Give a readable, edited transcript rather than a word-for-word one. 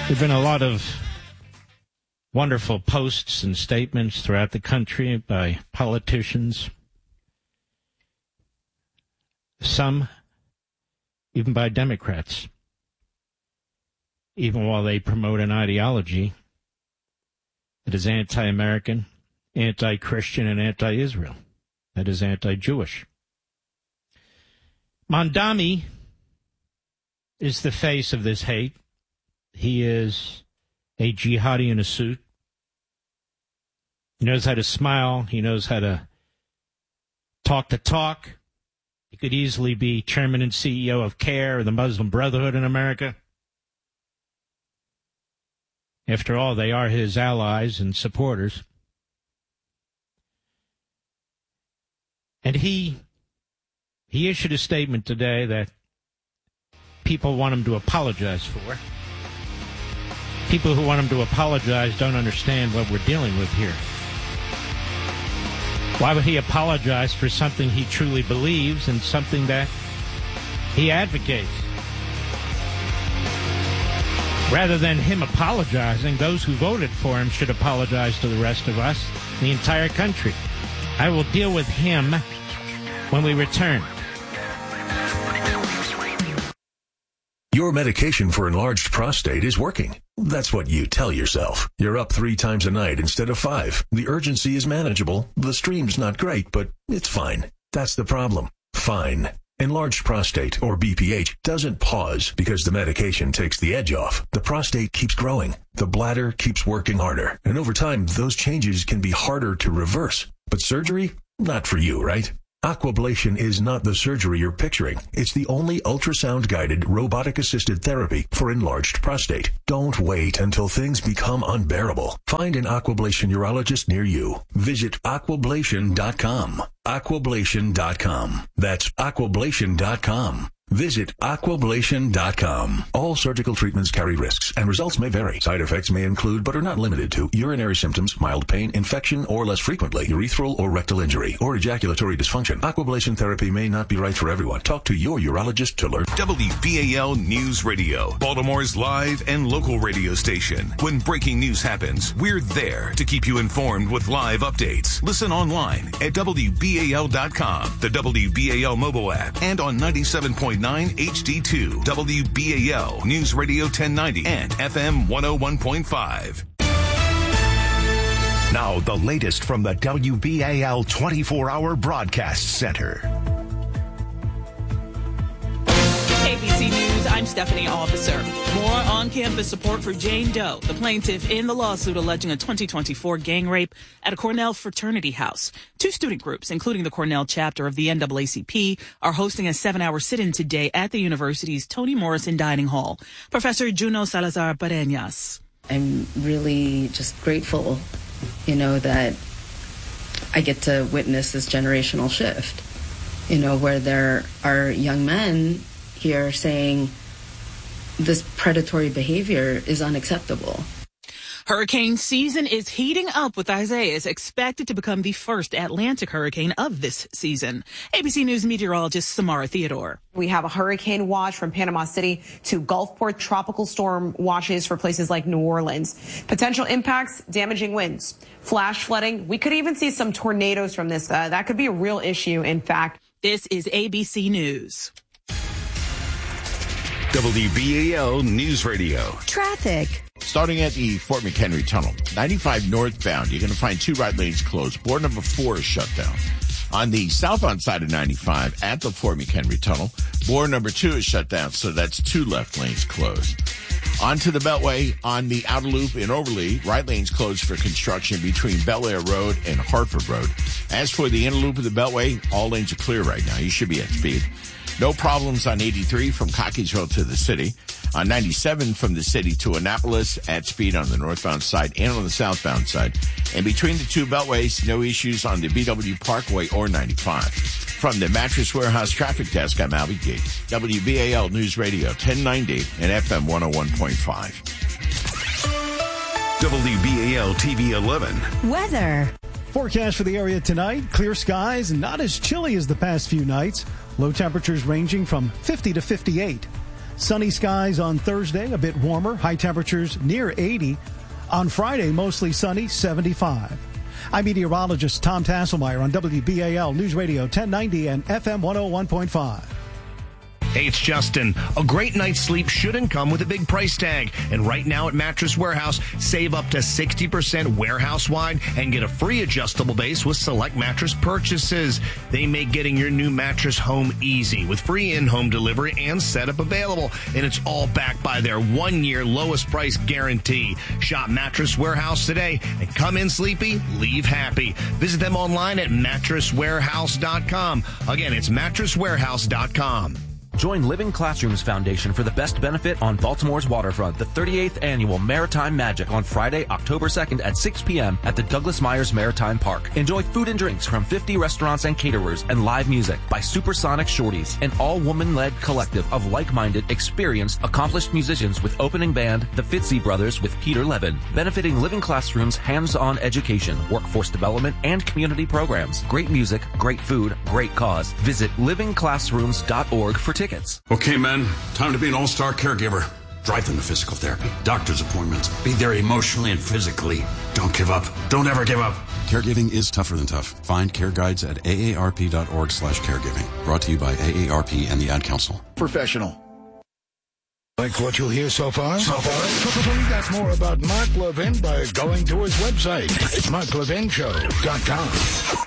There have been a lot of wonderful posts and statements throughout the country by politicians, some even by Democrats, even while they promote an ideology that is anti-American, anti-Christian, and anti-Israel, that is anti-Jewish. Mondami is the face of this hate. He is a jihadi in a suit. He knows how to smile. He knows how to talk the talk. He could easily be chairman and CEO of CARE, or the Muslim Brotherhood in America. After all, they are his allies and supporters. And he issued a statement today that people want him to apologize for. People who want him to apologize don't understand what we're dealing with here. Why would he apologize for something he truly believes and something that he advocates? Rather than him apologizing, those who voted for him should apologize to the rest of us, the entire country. I will deal with him when we return. Your medication for enlarged prostate is working. That's what you tell yourself. You're up 3 times a night instead of 5. The urgency is manageable. The stream's not great, but it's fine. That's the problem. Fine. Enlarged prostate, or BPH, doesn't pause because the medication takes the edge off. The prostate keeps growing. The bladder keeps working harder. And over time, those changes can be harder to reverse. But surgery? Not for you, right? Aquablation is not the surgery you're picturing. It's the only ultrasound-guided, robotic-assisted therapy for enlarged prostate. Don't wait until things become unbearable. Find an Aquablation urologist near you. Visit aquablation.com. Aquablation.com. That's aquablation.com. Visit aquablation.com. All surgical treatments carry risks, and results may vary. Side effects may include, but are not limited to, urinary symptoms, mild pain, infection, or less frequently, urethral or rectal injury, or ejaculatory dysfunction. Aquablation therapy may not be right for everyone. Talk to your urologist to learn. WBAL News Radio, Baltimore's live and local radio station. When breaking news happens, we're there to keep you informed with live updates. Listen online at WBAL.com, the WBAL mobile app, and on 97.9 HD2, WBAL News Radio 1090 and FM 101.5. Now the latest from the WBAL 24-hour broadcast center. ABC News, I'm Stephanie Officer. More on-campus support for Jane Doe, the plaintiff in the lawsuit alleging a 2024 gang rape at a Cornell fraternity house. 2 student groups, including the Cornell chapter of the NAACP, are hosting a 7-hour sit-in today at the university's Toni Morrison Dining Hall. Professor Juno Salazar Pareñas. I'm really just grateful, that I get to witness this generational shift, where there are young men here saying this predatory behavior is unacceptable. Hurricane season is heating up, with Isaias expected to become the first Atlantic hurricane of this season. ABC News meteorologist Samara Theodore. We have a hurricane watch from Panama City to Gulfport, tropical storm watches for places like New Orleans. Potential impacts, damaging winds, flash flooding. We could even see some tornadoes from this. That could be a real issue, in fact. This is ABC News. WBAL News Radio. Traffic. Starting at the Fort McHenry Tunnel, 95 northbound, you're going to find 2 right lanes closed. Board number 4 is shut down. On the southbound side of 95 at the Fort McHenry Tunnel, board number 2 is shut down, so that's 2 left lanes closed. Onto the Beltway on the outer loop in Overlea, right lanes closed for construction between Bel Air Road and Hartford Road. As for the inner loop of the Beltway, all lanes are clear right now. You should be at speed. No problems on 83 from Cockeysville to the city. On 97 from the city to Annapolis at speed on the northbound side and on the southbound side. And between the 2 beltways, no issues on the BW Parkway or 95. From the Mattress Warehouse Traffic Desk, I'm Albie Gate. WBAL News Radio 1090 and FM 101.5. WBAL TV 11. Weather. Forecast for the area tonight, clear skies, not as chilly as the past few nights. Low temperatures ranging from 50 to 58. Sunny skies on Thursday, a bit warmer. High temperatures near 80. On Friday, mostly sunny, 75. I'm meteorologist Tom Tasselmeyer on WBAL News Radio 1090 and FM 101.5. Hey, it's Justin. A great night's sleep shouldn't come with a big price tag. And right now at Mattress Warehouse, save up to 60% warehouse-wide and get a free adjustable base with select mattress purchases. They make getting your new mattress home easy with free in-home delivery and setup available. And it's all backed by their 1-year lowest price guarantee. Shop Mattress Warehouse today and come in sleepy, leave happy. Visit them online at mattresswarehouse.com. Again, it's mattresswarehouse.com. Join Living Classrooms Foundation for the best benefit on Baltimore's waterfront, the 38th Annual Maritime Magic on Friday, October 2nd at 6 p.m. at the Douglas Myers Maritime Park. Enjoy food and drinks from 50 restaurants and caterers and live music by Supersonic Shorties, an all-woman-led collective of like-minded, experienced, accomplished musicians with opening band, the Fitzy Brothers with Peter Levin, benefiting Living Classrooms' hands-on education, workforce development, and community programs. Great music, great food, great cause. Visit livingclassrooms.org for tickets. Okay, men, time to be an all-star caregiver. Drive them to physical therapy, doctor's appointments, be there emotionally and physically. Don't give up. Don't ever give up. Caregiving is tougher than tough. Find care guides at aarp.org/caregiving. Brought to you by AARP and the Ad Council. Professional. Like what you hear so far? Find out more about Mark Levin by going to his website. It's marklevinshow.com.